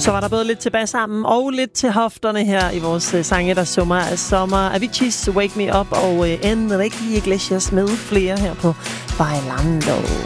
Så var der både lidt tilbage sammen og lidt til hofterne her i vores sange, der summer af sommer. Avicii's Wake Me Up og Enrique Iglesias med flere her på Bailando.